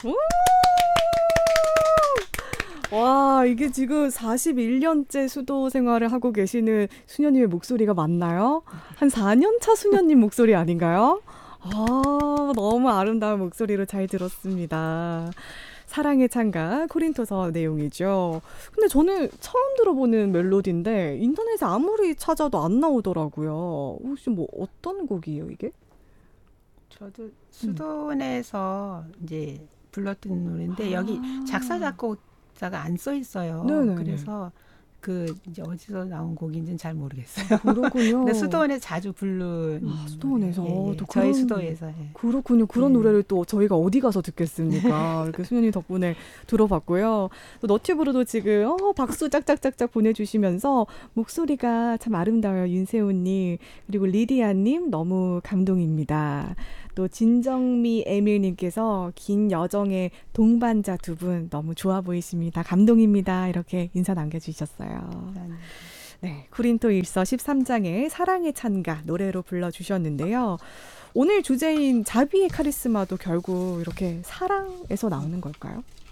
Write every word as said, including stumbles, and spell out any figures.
오! 와, 이게 지금 사십일 년째 수도 생활을 하고 계시는 수녀님의 목소리가 맞나요? 한 사 년 차 수녀님 목소리 아닌가요? 아, 너무 아름다운 목소리로 잘 들었습니다. 사랑의 찬가 코린토서 내용이죠. 근데 저는 처음 들어보는 멜로디인데 인터넷에 아무리 찾아도 안 나오더라고요. 혹시 뭐 어떤 곡이에요, 이게? 저도 음. 수도원에서 이제 불렀던 노래인데 여기 작사 아, 작곡자가 안 써 있어요. 네네네. 그래서 그 이제 어디서 나온 곡인지는 잘 모르겠어요. 근데 그렇군요. 수도원에 자주 부른 아, 노래. 수도원에서 예, 또 예. 저희 그런 수도에서 예. 그렇군요. 그런 예. 노래를 또 저희가 어디 가서 듣겠습니까? 이렇게 수녀님 덕분에 들어봤고요. 또 너튜브로도 지금 어, 박수 짝짝짝짝 보내주시면서 목소리가 참 아름다워요. 윤세훈님 그리고 리디아님 너무 감동입니다. 또 진정미 에밀님께서 긴 여정의 동반자 두 분 너무 좋아 보이십니다. 감동입니다. 이렇게 인사 남겨주셨어요. 네, 코린토 일서 십삼 장의 사랑의 찬가 노래로 불러주셨는데요. 오늘 주제인 자비의 카리스마도 결국 이렇게 사랑에서 나오는 걸까요?